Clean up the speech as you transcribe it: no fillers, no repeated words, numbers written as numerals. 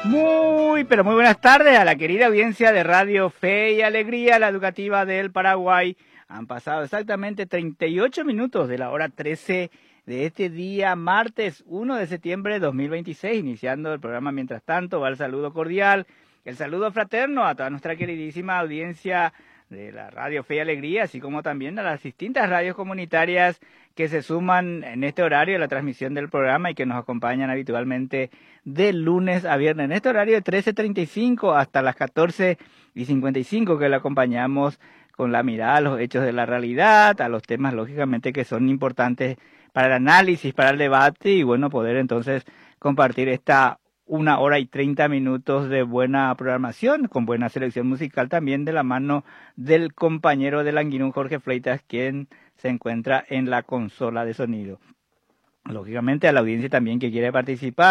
Pero muy buenas tardes a la querida audiencia de Radio Fe y Alegría, la educativa del Paraguay. Han pasado exactamente 38 minutos de la hora 13 de este día, martes 1 de septiembre de 2026, iniciando el programa. Mientras tanto, va el saludo cordial, el saludo fraterno a toda nuestra queridísima audiencia de la Radio Fe y Alegría, así como también a las distintas radios comunitarias que se suman en este horario a la transmisión del programa y que nos acompañan habitualmente de lunes a viernes, en este horario de 13:35 hasta las 14:55, que le acompañamos con la mirada a los hechos de la realidad, a los temas lógicamente que son importantes para el análisis, para el debate y bueno, poder entonces compartir esta 1 hora y 30 minutos de buena programación, con buena selección musical también de la mano del compañero del Anguinún, Jorge Fleitas, quien se encuentra en la consola de sonido. Lógicamente a la audiencia también que quiere participar,